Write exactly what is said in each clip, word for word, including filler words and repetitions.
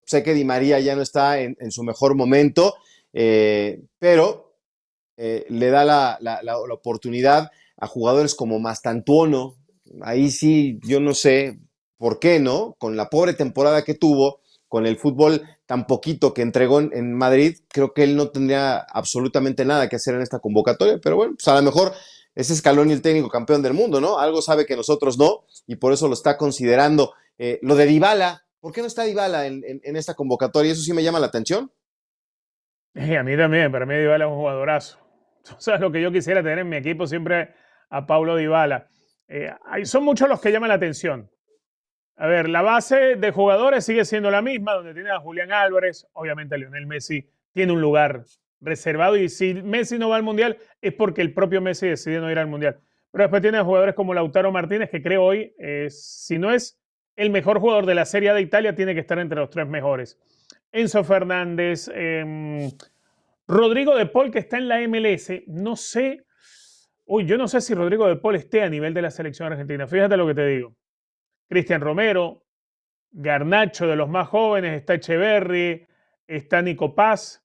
sé que Di María ya no está en, en su mejor momento, eh, pero eh, le da la, la, la, la oportunidad a jugadores como Mastantuono. Ahí sí, yo no sé por qué, ¿no? Con la pobre temporada que tuvo, con el fútbol tan poquito que entregó en, en Madrid, creo que él no tendría absolutamente nada que hacer en esta convocatoria, pero bueno, pues a lo mejor ese Scaloni el técnico campeón del mundo, ¿no? Algo sabe que nosotros no, y por eso lo está considerando. Eh, lo de Dybala, ¿por qué no está Dybala en, en, en esta convocatoria? Eso sí me llama la atención. Y a mí también, para mí Dybala es un jugadorazo. Tú sabes lo que yo quisiera tener en mi equipo siempre a Paulo Dybala. Eh, hay, son muchos los que llaman la atención. A ver, la base de jugadores sigue siendo la misma, donde tiene a Julián Álvarez, obviamente Lionel Messi tiene un lugar reservado y si Messi no va al Mundial es porque el propio Messi decide no ir al Mundial. Pero después tiene a jugadores como Lautaro Martínez, que creo hoy, eh, si no es el mejor jugador de la Serie A de Italia, tiene que estar entre los tres mejores. Enzo Fernández, eh, Rodrigo de Paul, que está en la M L S, no sé, uy, yo no sé si Rodrigo de Paul esté a nivel de la selección argentina, fíjate lo que te digo. Cristian Romero, Garnacho de los más jóvenes, está Echeverry, está Nico Paz.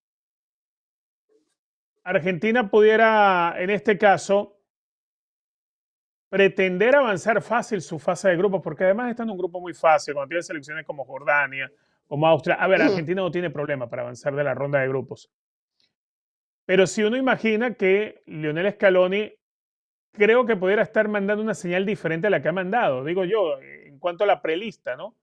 Argentina pudiera, en este caso, pretender avanzar fácil su fase de grupos, porque además está en un grupo muy fácil, cuando tiene selecciones como Jordania, como Austria. A ver, Argentina no tiene problema para avanzar de la ronda de grupos. Pero si uno imagina que Lionel Scaloni creo que pudiera estar mandando una señal diferente a la que ha mandado, digo yo, en cuanto a la prelista, ¿no?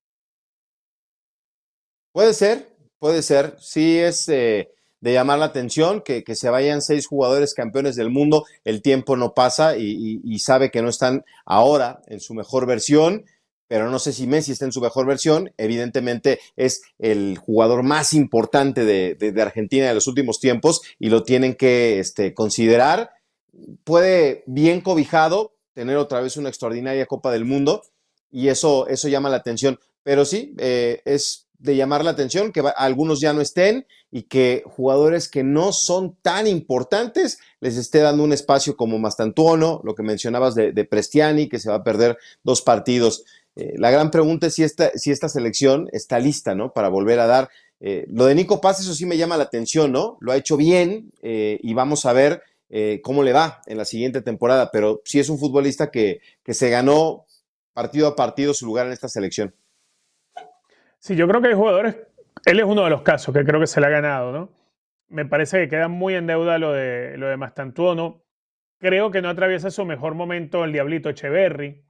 Puede ser, puede ser. Sí es eh, de llamar la atención que, que, se vayan seis jugadores campeones del mundo. El tiempo no pasa y, y, y sabe que no están ahora en su mejor versión, pero no sé si Messi está en su mejor versión. Evidentemente es el jugador más importante de, de, de Argentina de los últimos tiempos y lo tienen que este, considerar. Puede, bien cobijado, tener otra vez una extraordinaria Copa del Mundo y eso, eso llama la atención. Pero sí, eh, es de llamar la atención que va, algunos ya no estén y que jugadores que no son tan importantes les esté dando un espacio como Mastantuono, lo que mencionabas de, de Prestiani, que se va a perder dos partidos. Eh, la gran pregunta es si esta, si esta selección está lista, ¿no? Para volver a dar. Eh, lo de Nico Paz, eso sí me llama la atención, ¿no? Lo ha hecho bien eh, y vamos a ver eh, cómo le va en la siguiente temporada, pero sí es un futbolista que, que se ganó partido a partido su lugar en esta selección. Sí, yo creo que hay jugadores, él es uno de los casos que creo que se le ha ganado, ¿no? Me parece que queda muy en deuda lo de, lo de Mastantuono. Creo que no atraviesa su mejor momento el Diablito Echeverry.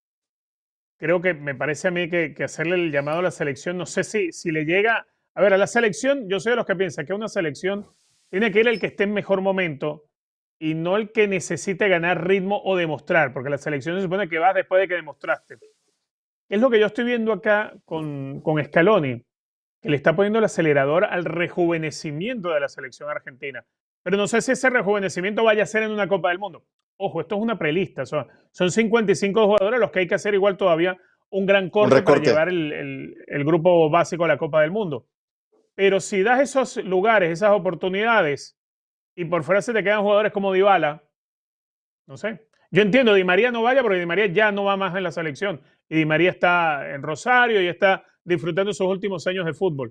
Creo que me parece a mí que, que hacerle el llamado a la selección, no sé si, si le llega. A ver, a la selección, yo soy de los que piensa que una selección tiene que ir el que esté en mejor momento y no el que necesite ganar ritmo o demostrar, porque la selección se supone que va después de que demostraste. Es lo que yo estoy viendo acá con, con Scaloni, que le está poniendo el acelerador al rejuvenecimiento de la selección argentina. Pero no sé si ese rejuvenecimiento vaya a ser en una Copa del Mundo. Ojo, esto es una prelista, son, son cincuenta y cinco jugadores los que hay que hacer igual todavía un gran Un corte para recorte. llevar el, el, el grupo básico a la Copa del Mundo. Pero si das esos lugares, esas oportunidades, y por fuera se te quedan jugadores como Dybala, no sé. Yo entiendo, Di María no vaya porque Di María ya no va más en la selección. Y Di María está en Rosario y está disfrutando sus últimos años de fútbol.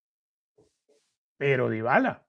Pero Dybala.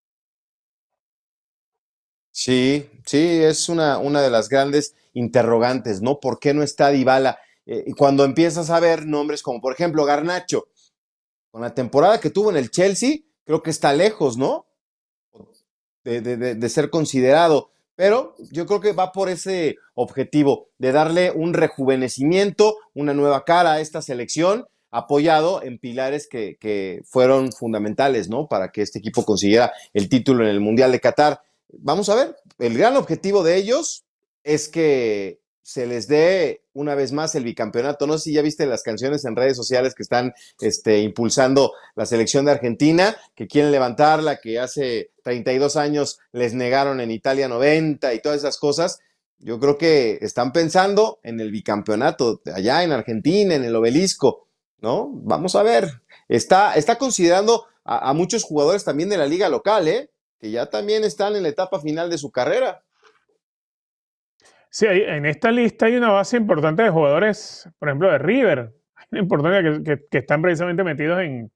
Sí, sí, es una, una de las grandes interrogantes, ¿no? ¿Por qué no está Dybala? Eh, y cuando empiezas a ver nombres como, por ejemplo, Garnacho, con la temporada que tuvo en el Chelsea, creo que está lejos, ¿no? De, de, de, de ser considerado. Pero yo creo que va por ese objetivo de darle un rejuvenecimiento, una nueva cara a esta selección, apoyado en pilares que, que fueron fundamentales, ¿no? Para que este equipo consiguiera el título en el Mundial de Qatar. Vamos a ver, el gran objetivo de ellos es que se les dé una vez más el bicampeonato. No sé si ya viste las canciones en redes sociales que están este, impulsando la selección de Argentina, que quieren levantarla, que hace treinta y dos años les negaron en Italia noventa y todas esas cosas. Yo creo que están pensando en el bicampeonato allá en Argentina, en el obelisco, ¿no? Vamos a ver. Está, está considerando a, a muchos jugadores también de la liga local, ¿eh? Que ya también están en la etapa final de su carrera. Sí, hay, en esta lista hay una base importante de jugadores, por ejemplo, de River. Hay una importante que, que, que están precisamente metidos en,